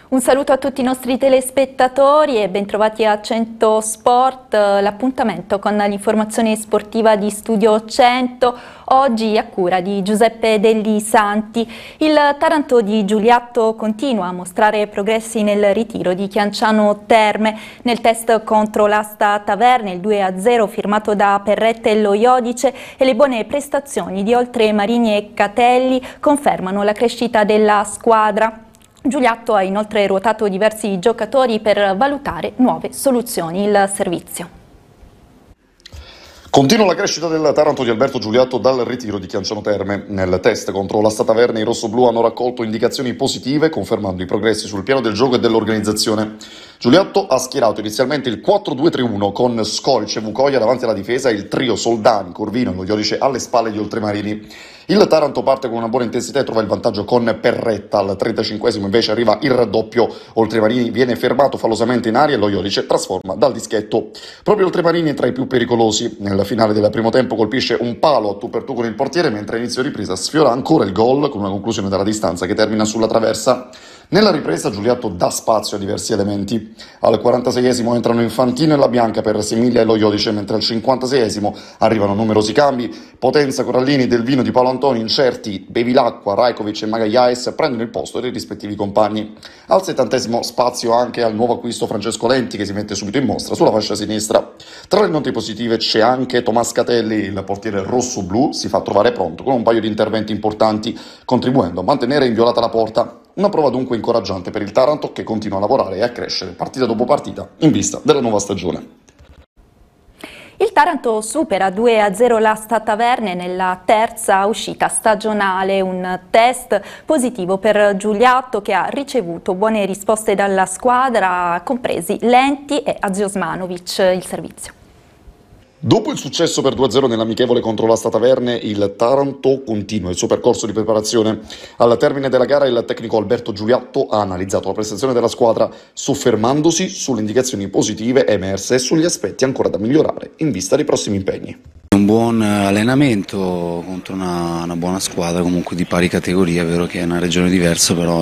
Un saluto a tutti i nostri telespettatori e bentrovati a 100 Sport, l'appuntamento con l'informazione sportiva di Studio 100, oggi a cura di Giuseppe Delli Santi. Il Taranto di Giuliatto continua a mostrare progressi nel ritiro di Chianciano Terme. Nel test contro l'Asta Taverne, il 2-0 firmato da Perrette e Lo Iodice e le buone prestazioni di Oltremarini e Catelli confermano la crescita della squadra. Giuliatto ha inoltre ruotato diversi giocatori per valutare nuove soluzioni. Il servizio. Continua la crescita del Taranto di Alberto Giuliatto dal ritiro di Chianciano Terme. Nel test contro l'Asta Taverne i rossoblù hanno raccolto indicazioni positive, confermando i progressi sul piano del gioco e dell'organizzazione. Giuliatto ha schierato inizialmente il 4-2-3-1 con Scolic e Vucoia davanti alla difesa e il trio Soldani, Corvino e Lo Iodice alle spalle di Oltremarini. Il Taranto parte con una buona intensità e trova il vantaggio con Perretta. Al 35esimo invece arriva il raddoppio. Oltremarini viene fermato fallosamente in aria e Lo Iodice trasforma dal dischetto. Proprio Oltremarini è tra i più pericolosi. Nel finale del primo tempo colpisce un palo a tu per tu con il portiere, mentre a inizio ripresa sfiora ancora il gol con una conclusione dalla distanza che termina sulla traversa. Nella ripresa Giuliatto dà spazio a diversi elementi. Al 46esimo entrano Infantino e La Bianca per Semiglia e Lo Iodice, mentre al 56esimo arrivano numerosi cambi. Potenza, Corallini, Del Vino, Di Paolo Antoni, Incerti, Bevilacqua, Rajkovic e Magallaes prendono il posto dei rispettivi compagni. Al 70esimo spazio anche al nuovo acquisto Francesco Lenti, che si mette subito in mostra sulla fascia sinistra. Tra le note positive c'è anche Tomas Catelli, il portiere rosso-blu si fa trovare pronto con un paio di interventi importanti, contribuendo a mantenere inviolata la porta. Una prova dunque incoraggiante per il Taranto, che continua a lavorare e a crescere partita dopo partita in vista della nuova stagione. Il Taranto supera 2-0 l'Asta Taverne nella terza uscita stagionale, un test positivo per Giuliatto che ha ricevuto buone risposte dalla squadra, compresi Lenti e Aziosmanovic. Il servizio. Dopo il successo per 2-0 nell'amichevole contro l'Asta Taverne, il Taranto continua il suo percorso di preparazione. Al termine della gara il tecnico Alberto Giuliatto ha analizzato la prestazione della squadra, soffermandosi sulle indicazioni positive emerse e sugli aspetti ancora da migliorare in vista dei prossimi impegni. Un buon allenamento contro una buona squadra, comunque di pari categoria, è vero che è una regione diversa, però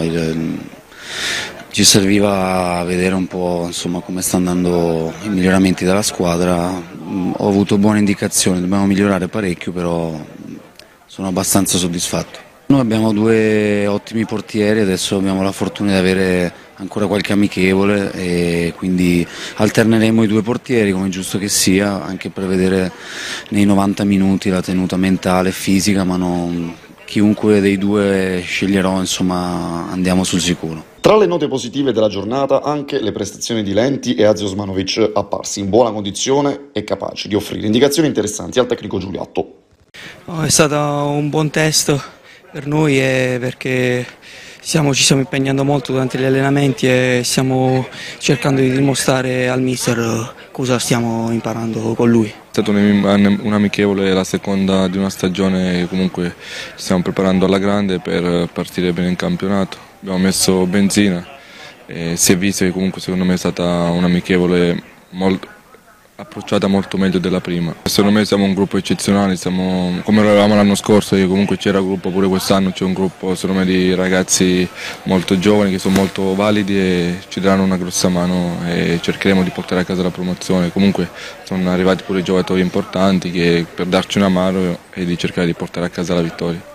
ci serviva vedere un po' insomma come stanno andando i miglioramenti della squadra. Ho avuto buone indicazioni, dobbiamo migliorare parecchio, però sono abbastanza soddisfatto. Noi abbiamo due ottimi portieri, adesso abbiamo la fortuna di avere ancora qualche amichevole e quindi alterneremo i due portieri come è giusto che sia, anche per vedere nei 90 minuti la tenuta mentale e fisica, ma chiunque dei due sceglierò, insomma, andiamo sul sicuro. Tra le note positive della giornata anche le prestazioni di Lenti e Aziosmanovic, apparsi in buona condizione e capaci di offrire indicazioni interessanti al tecnico Giuliatto. È stato un buon test per noi perché ci stiamo impegnando molto durante gli allenamenti e stiamo cercando di dimostrare al mister cosa stiamo imparando con lui. È stata un'amichevole, la seconda di una stagione, comunque ci stiamo preparando alla grande per partire bene in campionato. Abbiamo messo benzina e si è visto che comunque secondo me è stata un'amichevole approcciata molto meglio della prima. Secondo me siamo un gruppo eccezionale, come eravamo l'anno scorso, che comunque c'era gruppo pure quest'anno, c'è un gruppo secondo me di ragazzi molto giovani che sono molto validi e ci daranno una grossa mano e cercheremo di portare a casa la promozione. Comunque sono arrivati pure giocatori importanti per darci una mano e di cercare di portare a casa la vittoria.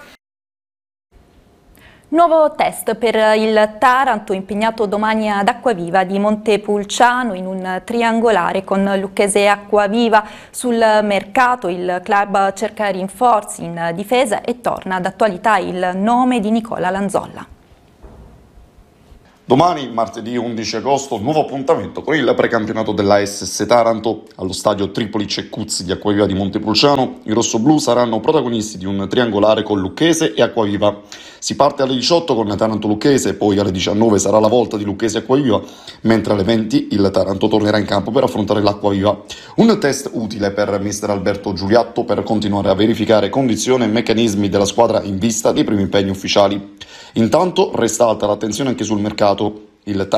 Nuovo test per il Taranto, impegnato domani ad Acquaviva di Montepulciano in un triangolare con Lucchese e Acquaviva. Sul mercato il club cerca rinforzi in difesa e torna d'attualità il nome di Nicola Lanzolla. Domani, martedì 11 agosto, nuovo appuntamento con il precampionato della SS Taranto. Allo stadio Tripoli Cecuzzi di Acquaviva di Montepulciano, i rossoblù saranno protagonisti di un triangolare con Lucchese e Acquaviva. Si parte alle 18 con Taranto Lucchese, poi alle 19 sarà la volta di Lucchese Acquaviva, mentre alle 20 il Taranto tornerà in campo per affrontare l'Acquaviva. Un test utile per mister Alberto Giuliatto per continuare a verificare condizioni e meccanismi della squadra in vista dei primi impegni ufficiali. Intanto resta alta l'attenzione anche sul mercato. Il